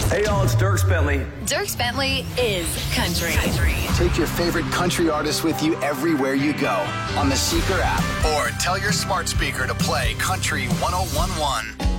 Hey, y'all, it's Dierks Bentley. Dierks Bentley is country. Take your favorite country artists with you everywhere you go on the Seeker app. Or tell your smart speaker to play Country 1011.